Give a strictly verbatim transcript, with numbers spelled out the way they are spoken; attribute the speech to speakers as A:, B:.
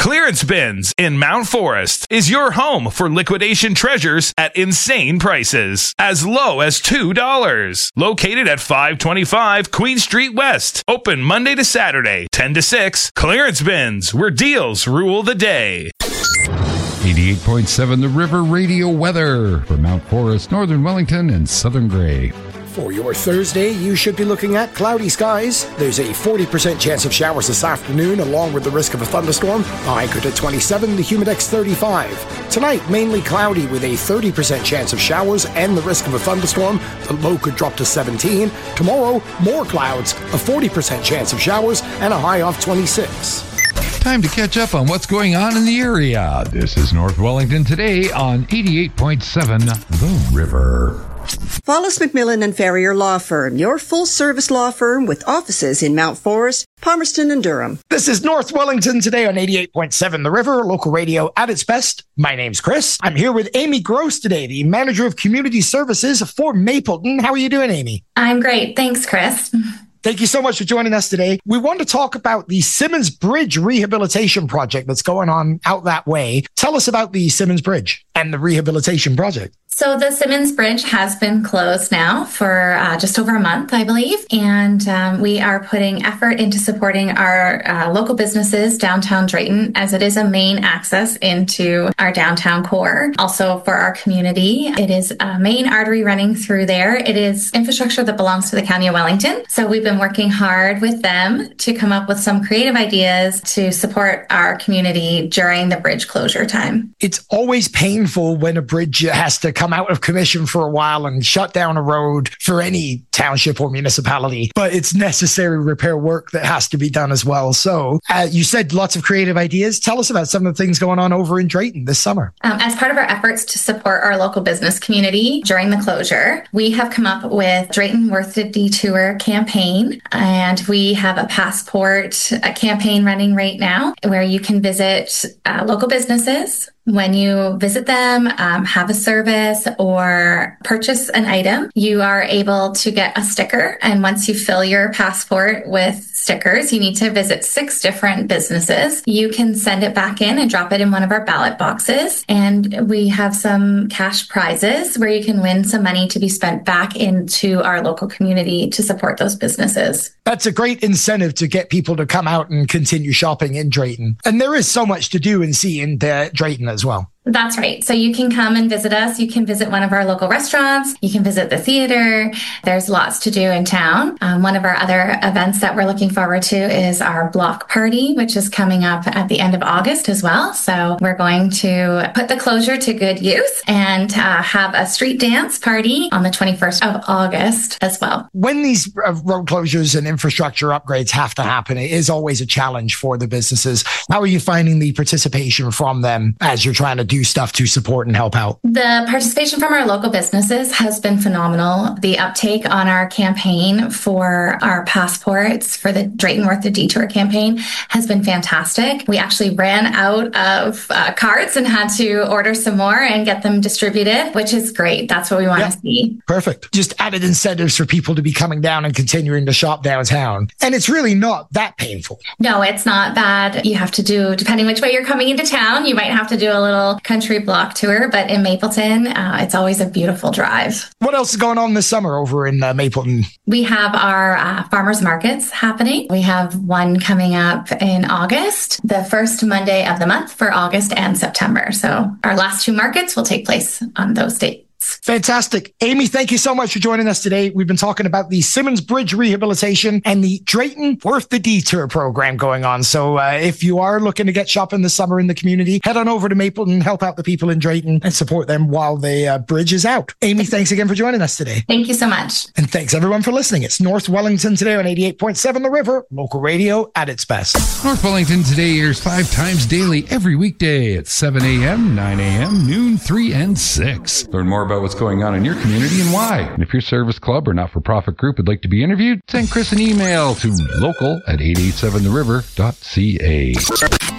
A: Clearance Bins in Mount Forest is your home for liquidation treasures at insane prices, as low as two dollars. Located at five twenty-five Queen Street West. Open Monday to Saturday, ten to six. Clearance Bins, where deals rule the day.
B: eighty-eight point seven The River Radio weather for Mount Forest, Northern Wellington, and Southern Gray.
C: For your Thursday, you should be looking at cloudy skies. There's a forty percent chance of showers this afternoon, along with the risk of a thunderstorm. High good at twenty-seven, the humidex thirty-five. Tonight, mainly cloudy with a thirty percent chance of showers and the risk of a thunderstorm. The low could drop to seventeen. Tomorrow, more clouds, a forty percent chance of showers, and a high of twenty-six.
B: Time to catch up on what's going on in the area. This is North Wellington today on eighty-eight point seven The River.
D: Wallace McMillan and Ferrier Law Firm, your full-service law firm with offices in Mount Forest, Palmerston, and Durham.
C: This is North Wellington today on eighty-eight point seven The River, local radio at its best. My name's Chris. I'm here with Amy Gross today, the Manager of Community Services for Mapleton. How are you doing, Amy?
E: I'm great. Thanks, Chris.
C: Thank you so much for joining us today. We want to talk about the Simmons Bridge Rehabilitation Project that's going on out that way. Tell us about the Simmons Bridge and the rehabilitation project.
E: So the Simmons Bridge has been closed now for uh, just over a month, I believe, and um, we are putting effort into supporting our uh, local businesses downtown Drayton, as it is a main access into our downtown core. Also for our community, it is a main artery running through there. It is infrastructure that belongs to the County of Wellington. So we've been working hard with them to come up with some creative ideas to support our community during the bridge closure time.
C: It's always painful when a bridge has to come out of commission for a while and shut down a road for any township or municipality, but it's necessary repair work that has to be done as well. So uh, you said lots of creative ideas. Tell us about some of the things going on over in Drayton this summer.
E: Um, as part of our efforts to support our local business community during the closure, we have come up with Drayton Worth the Detour campaign, and we have a passport a campaign running right now where you can visit uh, local businesses. When you visit them, um, have a service, or purchase an item, you are able to get a sticker. And once you fill your passport with stickers, you need to visit six different businesses. You can send it back in and drop it in one of our ballot boxes. And we have some cash prizes where you can win some money to be spent back into our local community to support those businesses.
C: That's a great incentive to get people to come out and continue shopping in Drayton. And there is so much to do and see in uh, Drayton as well.
E: That's right. So you can come and visit us. You can visit one of our local restaurants. You can visit the theater. There's lots to do in town. Um, one of our other events that we're looking forward to is our block party, which is coming up at the end of August as well. So we're going to put the closure to good use and uh, have a street dance party on the twenty-first of August as well.
C: When these uh, road closures and infrastructure upgrades have to happen, it is always a challenge for the businesses. How are you finding the participation from them as you're trying to do stuff to support and help out?
E: The participation from our local businesses has been phenomenal. The uptake on our campaign for our passports for the Drayton Worth the Detour campaign has been fantastic. We actually ran out of uh, cards and had to order some more and get them distributed, which is great. That's what we want
C: Yep.
E: to see.
C: Perfect. Just added incentives for people to be coming down and continuing to shop downtown. And it's really not that painful.
E: No, it's not bad. You have to do, depending which way you're coming into town, you might have to do a little country block tour, but in Mapleton, uh, it's always a beautiful drive.
C: What else is going on this summer over in uh, Mapleton?
E: We have our uh, farmers markets happening. We have one coming up in August, the first Monday of the month for August and September. So our last two markets will take place on those dates.
C: Fantastic. Amy, thank you so much for joining us today. We've been talking about the Simmons Bridge Rehabilitation and the Drayton Worth the Detour program going on. So uh, if you are looking to get shopping this summer in the community, head on over to Mapleton, help out the people in Drayton and support them while the uh, bridge is out. Amy, thanks again for joining us today.
E: Thank you so much.
C: And thanks everyone for listening. It's North Wellington today on eighty-eight point seven The River, local radio at its best.
B: North Wellington today airs five times daily every weekday at seven a.m., nine a.m., noon, three, and six. Learn more about what's going on in your community and why. And if your service club or not-for-profit group would like to be interviewed, send Chris an email to local at eight eight seven the river dot c a.